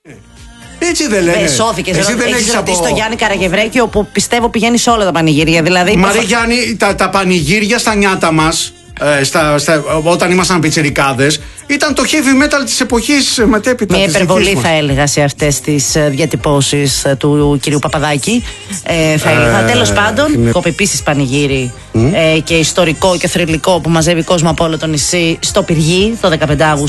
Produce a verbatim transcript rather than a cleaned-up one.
Έτσι δεν λένε. Σώθηκε. Εσύ δεν έχεις έχεις ρωτήσει από... το Γιάννη Καραγευρέκη, όπου πιστεύω πηγαίνει σε όλα τα πανηγύρια. Δηλαδή, Μαρή Γιάννη, τα, τα πανηγύρια στα νιάτα μας, ε, στα, στα, όταν ήμασταν πιτσιρικάδες, ήταν το heavy metal της εποχής μετέπειτα. Μια υπερβολή θα έλεγα σε αυτές τις διατυπώσεις του κυρίου Παπαδάκη. Ε, θα έλεγα. Ε, Τέλος πάντων, είναι... κοπεπίσεις πανηγύρι mm. ε, και ιστορικό και θρυλικό που μαζεύει κόσμο από όλο το νησί στο Πυργί το δεκαπέντε Αυγούστου.